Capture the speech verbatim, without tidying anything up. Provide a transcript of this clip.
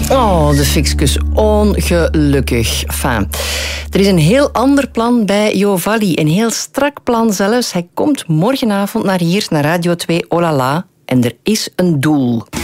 Oh, de Fixkes, ongelukkig. Enfin, er is een heel ander plan bij Jo Valli. Een heel strak plan zelfs. Hij komt morgenavond naar hier, naar Radio twee, oh la la. En er is een doel.